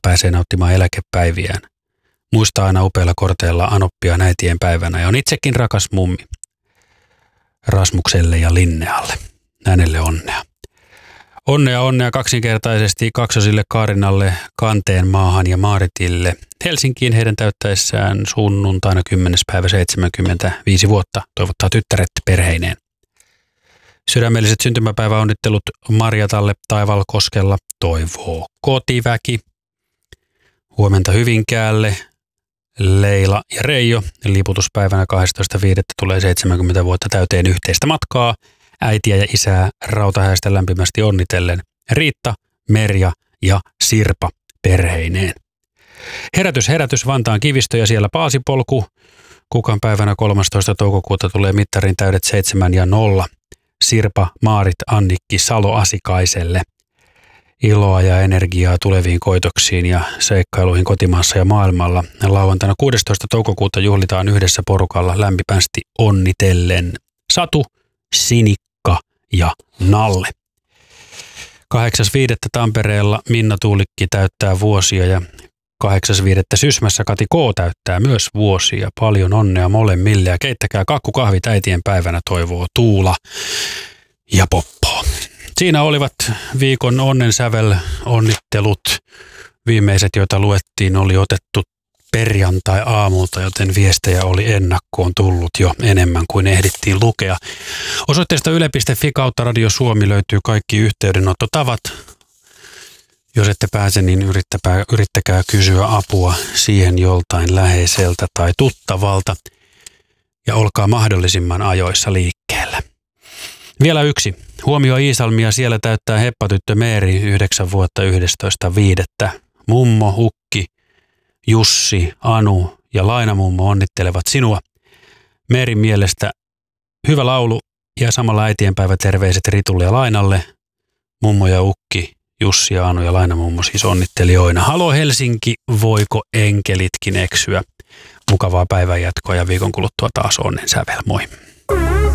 pääsee nauttimaan eläkepäiviään. Muistaa aina upeilla korteilla anoppia äitien päivänä ja on itsekin rakas mummi. Rasmukselle ja Linnealle. Hänelle onnea. Onnea kaksinkertaisesti kaksosille Kaarinalle, Kanteen maahan ja Maaritille. Helsinkiin heidän täyttäessään sunnuntaina 10. päivä 75 vuotta toivottaa tyttäret perheineen. Sydämelliset syntymäpäiväonnittelut Marjatalle Taivalkoskella toivoo kotiväki. Huomenta Hyvinkäälle Leila ja Reijo. Liputuspäivänä 12.5. tulee 70 vuotta täyteen yhteistä matkaa. Äitiä ja isää Rautahäistä lämpimästi onnitellen Riitta, Merja ja Sirpa perheineen. Herätys Vantaan Kivistö ja siellä Paasipolku. Kukan päivänä 13. toukokuuta tulee mittarin täydet 7 ja 0. Sirpa, Maarit, Annikki, Salo Asikaiselle. Iloa ja energiaa tuleviin koitoksiin ja seikkailuihin kotimaassa ja maailmalla. Lauantaina 16. toukokuuta juhlitaan yhdessä porukalla lämpimästi onnitellen Satu, Sinikka ja Nalle. 8.5. Tampereella Minna Tuulikki täyttää vuosia ja 8.5. Sysmässä Kati K. täyttää myös vuosia. Paljon onnea molemmille ja keittäkää kakkukahvit äitien päivänä toivoo Tuula ja Poppo. Siinä olivat viikon onnensävel onnittelut. Viimeiset, joita luettiin, oli otettu perjantai-aamulta, joten viestejä oli ennakkoon tullut jo enemmän kuin ehdittiin lukea. Osoitteesta yle.fi kautta Radio Suomi löytyy kaikki yhteydenottotavat. Jos ette pääse, niin yrittäkää kysyä apua siihen joltain läheiseltä tai tuttavalta ja olkaa mahdollisimman ajoissa liikkeellä. Vielä yksi. Huomio Iisalmia, siellä täyttää heppatyttö Meeri 9 vuotta 11.5. Mummo, Ukki, Jussi, Anu ja Lainamummo onnittelevat sinua. Meerin mielestä hyvä laulu ja samalla äitienpäivä terveiset Ritulle ja Lainalle. Mummo ja Ukki, Jussi ja Anu ja Lainamummo siis onnittelijoina. Halo Helsinki, voiko enkelitkin eksyä? Mukavaa päivänjatkoa ja viikon kuluttua taas onnensävel. Moi!